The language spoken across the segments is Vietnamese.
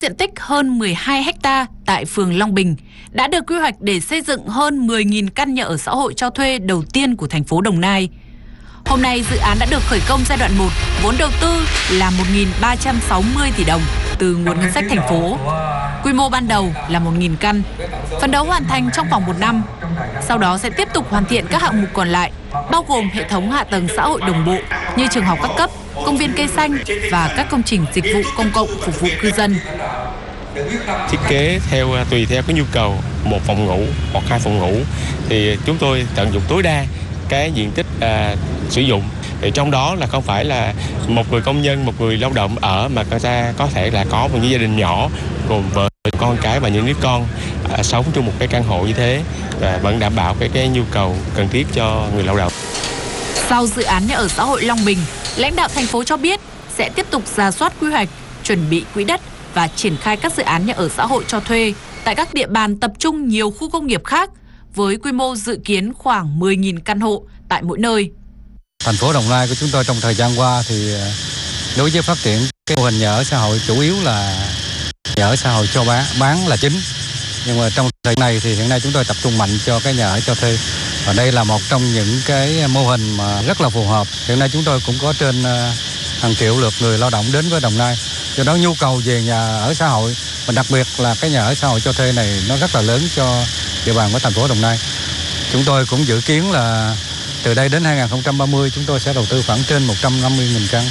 Diện tích hơn 12 ha tại phường Long Bình đã được quy hoạch để xây dựng hơn 10.000 căn nhà ở xã hội cho thuê đầu tiên của thành phố Đồng Nai. Hôm nay dự án đã được khởi công giai đoạn 1, vốn đầu tư là 1.360 tỷ đồng từ nguồn ngân sách thành phố. Quy mô ban đầu là 1.000 căn, phấn đấu hoàn thành trong vòng 1 năm. Sau đó sẽ tiếp tục hoàn thiện các hạng mục còn lại, bao gồm hệ thống hạ tầng xã hội đồng bộ như trường học các cấp, công viên cây xanh và các công trình dịch vụ công cộng phục vụ cư dân. Thiết kế tùy theo cái nhu cầu, 1 phòng ngủ hoặc 2 phòng ngủ thì chúng tôi tận dụng tối đa cái diện tích sử dụng. Thì trong đó là không phải là một người công nhân, một người lao động ở, mà người ta có thể là có một gia đình nhỏ gồm vợ, con cái và những đứa con sống trong một cái căn hộ như thế và vẫn đảm bảo cái nhu cầu cần thiết cho người lao động. Sau dự án nhà ở xã hội Long Bình, lãnh đạo thành phố cho biết sẽ tiếp tục rà soát quy hoạch, chuẩn bị quỹ đất và triển khai các dự án nhà ở xã hội cho thuê tại các địa bàn tập trung nhiều khu công nghiệp khác với quy mô dự kiến khoảng 10.000 căn hộ tại mỗi nơi. Thành phố Đồng Nai của chúng tôi trong thời gian qua thì đối với phát triển cái mô hình nhà ở xã hội chủ yếu là nhà ở xã hội cho bán là chính. Nhưng mà trong thời gian này thì hiện nay chúng tôi tập trung mạnh cho cái nhà ở cho thuê. Và đây là một trong những cái mô hình mà rất là phù hợp. Hiện nay chúng tôi cũng có trên hàng triệu lượt người lao động đến với Đồng Nai. Do đó nhu cầu về nhà ở xã hội và đặc biệt là cái nhà ở xã hội cho thuê này nó rất là lớn cho địa bàn của thành phố Đồng Nai. Chúng tôi cũng dự kiến là từ đây đến 2030 chúng tôi sẽ đầu tư khoảng trên 150.000 căn.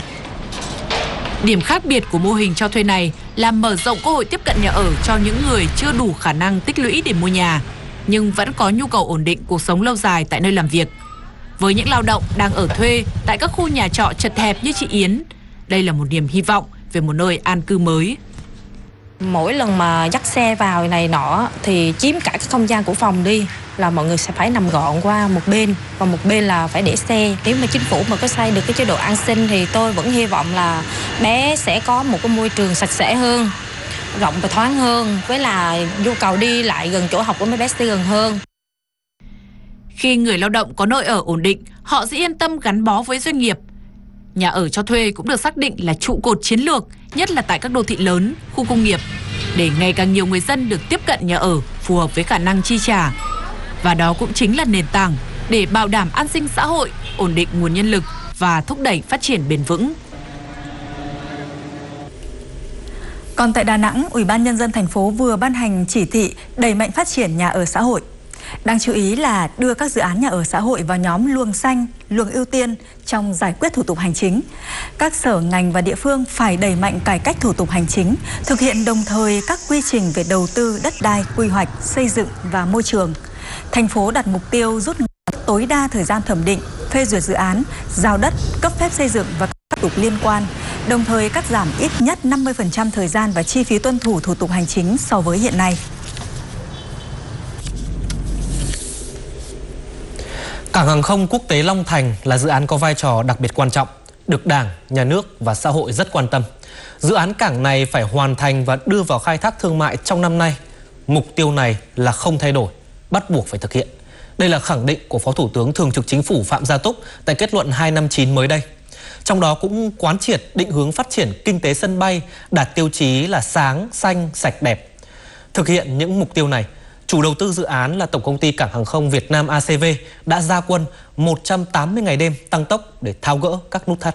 Điểm khác biệt của mô hình cho thuê này là mở rộng cơ hội tiếp cận nhà ở cho những người chưa đủ khả năng tích lũy để mua nhà, nhưng vẫn có nhu cầu ổn định cuộc sống lâu dài tại nơi làm việc. Với những lao động đang ở thuê tại các khu nhà trọ chật hẹp như chị Yến, đây là một niềm hy vọng về một nơi an cư mới. Mỗi lần mà dắt xe vào này nọ thì chiếm cả cái không gian của phòng đi, là mọi người sẽ phải nằm gọn qua một bên, và một bên là phải để xe. Nếu mà chính phủ mà có xây được cái chế độ an sinh thì tôi vẫn hy vọng là bé sẽ có một cái môi trường sạch sẽ hơn, rộng và thoáng hơn, với là nhu cầu đi lại gần chỗ học của mấy bé sẽ gần hơn. Khi người lao động có nơi ở ổn định, họ sẽ yên tâm gắn bó với doanh nghiệp. Nhà ở cho thuê cũng được xác định là trụ cột chiến lược, nhất là tại các đô thị lớn, khu công nghiệp, để ngày càng nhiều người dân được tiếp cận nhà ở phù hợp với khả năng chi trả. Và đó cũng chính là nền tảng để bảo đảm an sinh xã hội, ổn định nguồn nhân lực và thúc đẩy phát triển bền vững. Còn tại Đà Nẵng, Ủy ban Nhân dân thành phố vừa ban hành chỉ thị đẩy mạnh phát triển nhà ở xã hội. Đáng chú ý là đưa các dự án nhà ở xã hội vào nhóm luồng xanh, luồng ưu tiên trong giải quyết thủ tục hành chính. Các sở ngành và địa phương phải đẩy mạnh cải cách thủ tục hành chính, thực hiện đồng thời các quy trình về đầu tư, đất đai, quy hoạch, xây dựng và môi trường. Thành phố đặt mục tiêu rút ngắn tối đa thời gian thẩm định, phê duyệt dự án, giao đất, cấp phép xây dựng và các thủ tục liên quan, đồng thời cắt giảm ít nhất 50% thời gian và chi phí tuân thủ thủ tục hành chính so với hiện nay. Cảng hàng không quốc tế Long Thành là dự án có vai trò đặc biệt quan trọng, được Đảng, Nhà nước và xã hội rất quan tâm. Dự án cảng này phải hoàn thành và đưa vào khai thác thương mại trong năm nay. Mục tiêu này là không thay đổi, bắt buộc phải thực hiện. Đây là khẳng định của Phó Thủ tướng Thường trực Chính phủ Phạm Gia Túc tại kết luận 259 mới đây. Trong đó cũng quán triệt định hướng phát triển kinh tế sân bay đạt tiêu chí là sáng, xanh, sạch, đẹp. Thực hiện những mục tiêu này, chủ đầu tư dự án là Tổng công ty Cảng hàng không Việt Nam ACV đã ra quân 180 ngày đêm tăng tốc để tháo gỡ các nút thắt.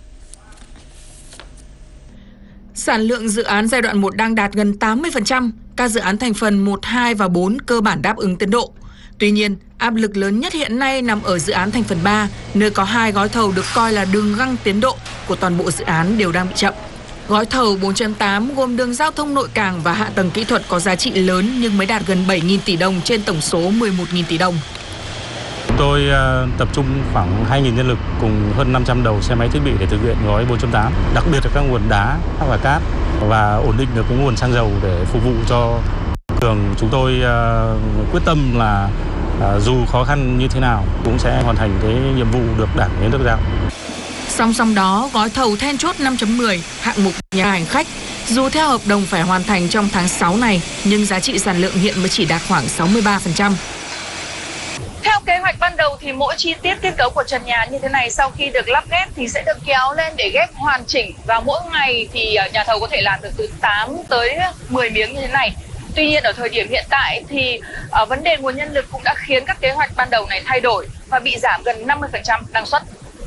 Sản lượng dự án giai đoạn 1 đang đạt gần 80%, các dự án thành phần 1, 2 và 4 cơ bản đáp ứng tiến độ. Tuy nhiên, áp lực lớn nhất hiện nay nằm ở dự án thành phần 3, nơi có 2 gói thầu được coi là đường găng tiến độ của toàn bộ dự án đều đang bị chậm. Gói thầu 4.8 gồm đường giao thông nội cảng và hạ tầng kỹ thuật có giá trị lớn nhưng mới đạt gần 7.000 tỷ đồng trên tổng số 11.000 tỷ đồng. Tôi tập trung khoảng 2.000 nhân lực cùng hơn 500 đầu xe máy thiết bị để thực hiện gói 4.8, đặc biệt là các nguồn đá và cát, và ổn định được cái nguồn xăng dầu để phục vụ cho trường. Chúng tôi quyết tâm là dù khó khăn như thế nào cũng sẽ hoàn thành cái nhiệm vụ được Đảng, Nhà nước giao. Song song đó, gói thầu then chốt 5.10 hạng mục nhà hành khách, dù theo hợp đồng phải hoàn thành trong tháng 6 này, nhưng giá trị sản lượng hiện mới chỉ đạt khoảng 63%. Theo kế hoạch ban đầu thì mỗi chi tiết kết cấu của trần nhà như thế này sau khi được lắp ghép thì sẽ được kéo lên để ghép hoàn chỉnh, và mỗi ngày thì nhà thầu có thể làm được từ 8 tới 10 miếng như thế này. Tuy nhiên ở thời điểm hiện tại thì vấn đề nguồn nhân lực cũng đã khiến các kế hoạch ban đầu này thay đổi và bị giảm gần 50% năng suất.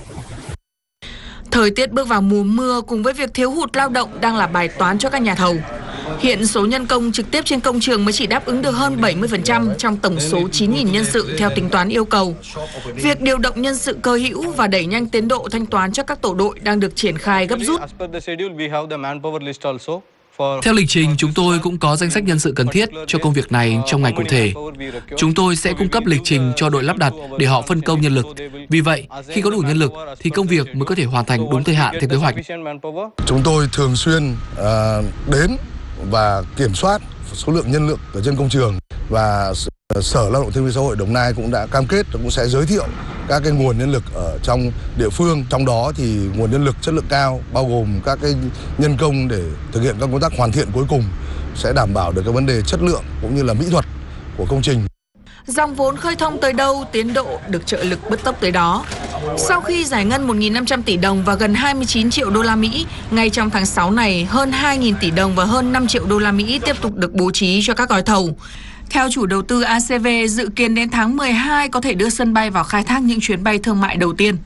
Thời tiết bước vào mùa mưa cùng với việc thiếu hụt lao động đang là bài toán cho các nhà thầu. Hiện số nhân công trực tiếp trên công trường mới chỉ đáp ứng được hơn 70% trong tổng số 9.000 nhân sự theo tính toán yêu cầu. Việc điều động nhân sự cơ hữu và đẩy nhanh tiến độ thanh toán cho các tổ đội đang được triển khai gấp rút. Theo lịch trình, chúng tôi cũng có danh sách nhân sự cần thiết cho công việc này trong ngày cụ thể. Chúng tôi sẽ cung cấp lịch trình cho đội lắp đặt để họ phân công nhân lực. Vì vậy, khi có đủ nhân lực thì công việc mới có thể hoàn thành đúng thời hạn theo kế hoạch. Chúng tôi thường xuyên đến và kiểm soát số lượng nhân lực ở trên công trường, và Sở Lao động Thương binh Xã hội Đồng Nai cũng đã cam kết cũng sẽ giới thiệu các cái nguồn nhân lực ở trong địa phương, trong đó thì nguồn nhân lực chất lượng cao bao gồm các cái nhân công để thực hiện các công tác hoàn thiện cuối cùng, sẽ đảm bảo được cái vấn đề chất lượng cũng như là mỹ thuật của công trình. Dòng vốn khơi thông tới đâu, tiến độ được trợ lực bứt tốc tới đó. Sau khi giải ngân 1.500 tỷ đồng và gần 29 triệu đô la Mỹ, ngay trong tháng 6 này, hơn 2.000 tỷ đồng và hơn 5 triệu đô la Mỹ tiếp tục được bố trí cho các gói thầu. Theo chủ đầu tư ACV, dự kiến đến tháng 12 có thể đưa sân bay vào khai thác những chuyến bay thương mại đầu tiên.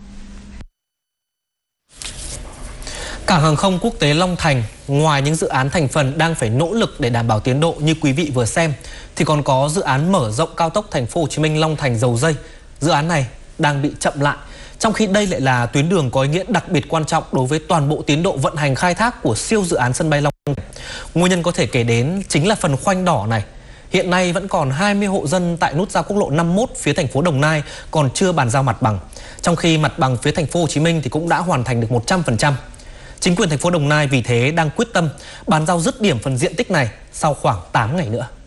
Cảng hàng không quốc tế Long Thành, ngoài những dự án thành phần đang phải nỗ lực để đảm bảo tiến độ như quý vị vừa xem, thì còn có dự án mở rộng cao tốc Thành phố Hồ Chí Minh Long Thành Dầu Giây. Dự án này đang bị chậm lại, trong khi đây lại là tuyến đường có ý nghĩa đặc biệt quan trọng đối với toàn bộ tiến độ vận hành khai thác của siêu dự án sân bay Long Thành. Nguyên nhân có thể kể đến chính là phần khoanh đỏ này. Hiện nay vẫn còn 20 hộ dân tại nút giao quốc lộ 51 phía thành phố Đồng Nai còn chưa bàn giao mặt bằng, trong khi mặt bằng phía thành phố Hồ Chí Minh thì cũng đã hoàn thành được 100%. Chính quyền thành phố Đồng Nai vì thế đang quyết tâm bàn giao dứt điểm phần diện tích này sau khoảng 8 ngày nữa.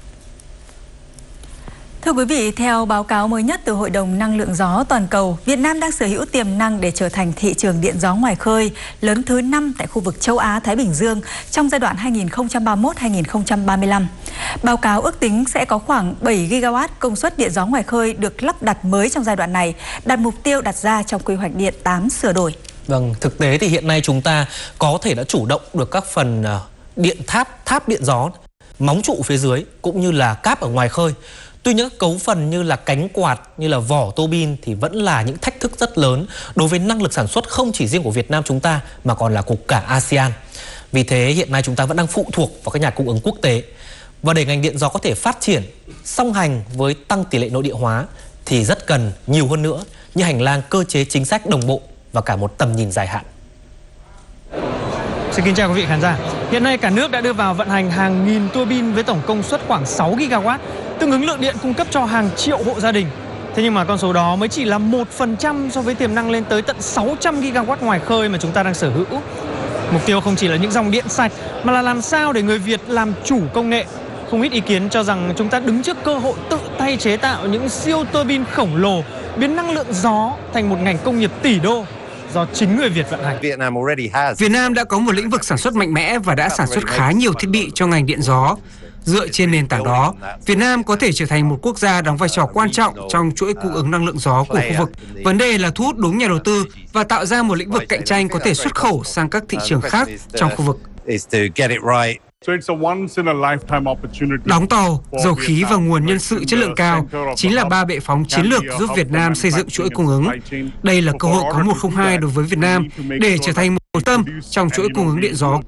Thưa quý vị, theo báo cáo mới nhất từ Hội đồng Năng lượng gió toàn cầu, Việt Nam đang sở hữu tiềm năng để trở thành thị trường điện gió ngoài khơi lớn thứ 5 tại khu vực châu Á-Thái Bình Dương trong giai đoạn 2031-2035. Báo cáo ước tính sẽ có khoảng 7 GW công suất điện gió ngoài khơi được lắp đặt mới trong giai đoạn này, đạt mục tiêu đặt ra trong quy hoạch điện 8 sửa đổi. Vâng, thực tế thì hiện nay chúng ta có thể đã chủ động được các phần điện tháp điện gió, móng trụ phía dưới cũng như là cáp ở ngoài khơi. Tuy những cấu phần như là cánh quạt, như là vỏ tô bin thì vẫn là những thách thức rất lớn đối với năng lực sản xuất không chỉ riêng của Việt Nam chúng ta mà còn là của cả ASEAN. Vì thế hiện nay chúng ta vẫn đang phụ thuộc vào các nhà cung ứng quốc tế. Và để ngành điện gió có thể phát triển song hành với tăng tỷ lệ nội địa hóa thì rất cần nhiều hơn nữa như hành lang cơ chế chính sách đồng bộ và cả một tầm nhìn dài hạn. Xin kính chào quý vị khán giả. Hiện nay cả nước đã đưa vào vận hành hàng nghìn tua bin với tổng công suất khoảng 6 GW, tương ứng lượng điện cung cấp cho hàng triệu hộ gia đình. Thế nhưng mà con số đó mới chỉ là 1% so với tiềm năng lên tới tận 600 GW ngoài khơi mà chúng ta đang sở hữu. Mục tiêu không chỉ là những dòng điện sạch mà là làm sao để người Việt làm chủ công nghệ. Không ít ý kiến cho rằng chúng ta đứng trước cơ hội tự tay chế tạo những siêu tua bin khổng lồ, biến năng lượng gió thành một ngành công nghiệp tỷ đô do chính người Việt vận hành. Việt Nam đã có một lĩnh vực sản xuất mạnh mẽ và đã sản xuất khá nhiều thiết bị cho ngành điện gió. Dựa trên nền tảng đó, Việt Nam có thể trở thành một quốc gia đóng vai trò quan trọng trong chuỗi cung ứng năng lượng gió của khu vực. Vấn đề là thu hút đúng nhà đầu tư và tạo ra một lĩnh vực cạnh tranh có thể xuất khẩu sang các thị trường khác trong khu vực. Đóng tàu, dầu khí và nguồn nhân sự chất lượng cao chính là ba bệ phóng chiến lược giúp Việt Nam xây dựng chuỗi cung ứng. Đây là cơ hội có 102 đối với Việt Nam để trở thành một tâm trong chuỗi cung ứng điện gió.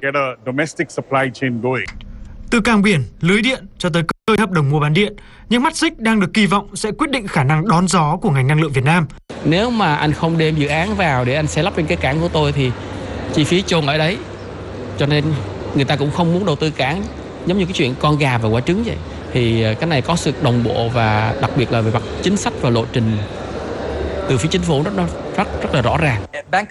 Từ cảng biển, lưới điện cho tới cơ hợp đồng mua bán điện, những mắt xích đang được kỳ vọng sẽ quyết định khả năng đón gió của ngành năng lượng Việt Nam. Nếu mà anh không đem dự án vào để anh sẽ lắp trên cái cảng của tôi thì chi phí chôn ở đấy. Cho nên người ta cũng không muốn đầu tư cảng, giống như cái chuyện con gà và quả trứng vậy. Thì cái này có sự đồng bộ và đặc biệt là về mặt chính sách và lộ trình từ phía chính phủ rất là rõ ràng.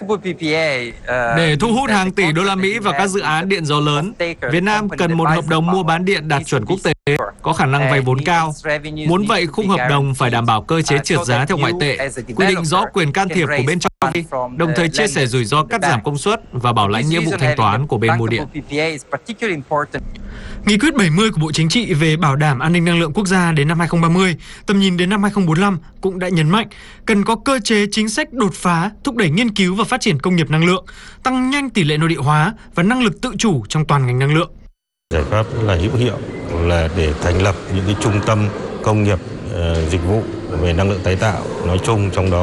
Để thu hút hàng tỷ đô la Mỹ vào các dự án điện gió lớn, Việt Nam cần một hợp đồng mua bán điện đạt chuẩn quốc tế, có khả năng vay vốn cao. Muốn vậy, khung hợp đồng phải đảm bảo cơ chế trượt giá theo ngoại tệ, quy định rõ quyền can thiệp của bên cho vay, đồng thời chia sẻ rủi ro cắt giảm công suất và bảo lãnh nghĩa vụ thanh toán của bên mua điện. Nghị quyết 70 của Bộ Chính trị về bảo đảm an ninh năng lượng quốc gia đến năm 2030, tầm nhìn đến năm 2045 cũng đã nhấn mạnh cần có cơ chế chính sách đột phá thúc đẩy nghiên cứu và phát triển công nghiệp năng lượng, tăng nhanh tỷ lệ nội địa hóa và năng lực tự chủ trong toàn ngành năng lượng. Giải pháp là hữu hiệu là để thành lập những cái trung tâm công nghiệp dịch vụ về năng lượng tái tạo nói chung, trong đó